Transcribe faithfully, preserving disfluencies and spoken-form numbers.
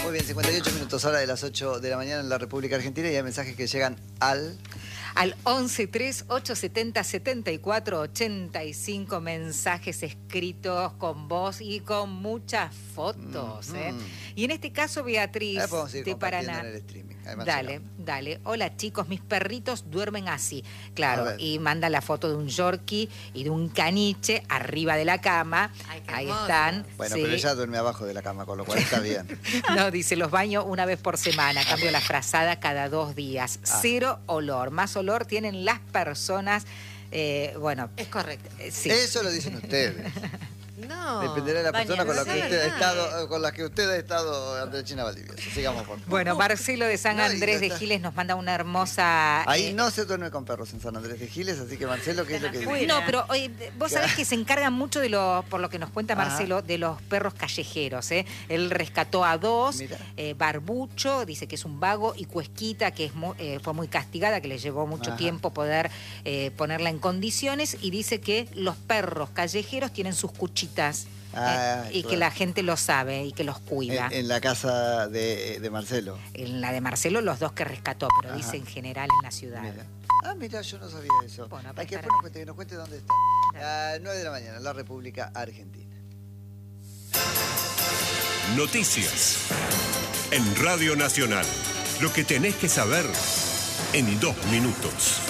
Muy bien, cincuenta y ocho minutos, hora de las ocho de la mañana en la República Argentina, y hay mensajes que llegan al... Al once tres ocho setenta setenta y cuatro ochenta y cinco, mensajes escritos con voz y con muchas fotos. Mm, ¿eh? mm. Y en este caso, Beatriz Ahora podemos ir de compartiendo Paraná. en el streaming. Además, Dale, llegamos. dale. Hola chicos, mis perritos duermen así. Claro, A ver. y manda la foto de un yorkie y de un caniche arriba de la cama. Ay, qué Ahí hermoso. están. Bueno, sí. pero ella duerme abajo de la cama, con lo cual está bien. No, dice, los baño una vez por semana, cambio la frazada cada dos días. Ah. Cero olor. Más olor tienen las personas, eh, bueno, Es correcto. eh, sí. Eso lo dicen ustedes. No. Dependerá de la persona con la que Baña, usted ha no sabe estado, con la que usted ha estado, Andrechina Valdivia. Sigamos, por favor. Bueno, Marcelo de San No, y Andrés de está- Giles nos manda una hermosa... Ahí eh, no se duerme con perros en San Andrés de Giles, así que Marcelo, ¿qué es lo que dice? No, pero oye, vos sabés que se encargan mucho de los, por lo que nos cuenta Ajá. Marcelo, de los perros callejeros, ¿eh? Él rescató a dos, Mira. eh, Barbucho, dice que es un vago, y Cuesquita, que es mu- eh, fue muy castigada, que le llevó mucho Ajá. tiempo poder eh, ponerla en condiciones, y dice que los perros callejeros tienen sus cuchitas, Ah, eh, y claro. que la gente lo sabe y que los cuida. En, en la casa de, de Marcelo. En la de Marcelo, los dos que rescató, pero Ajá. dice en general en la ciudad. Mira. Ah, mira, yo no sabía eso. Bueno, Hay que para- después nos cuente, que nos cuente dónde está. Claro. A nueve de la mañana, en la República Argentina. Noticias. En Radio Nacional. Lo que tenés que saber en dos minutos.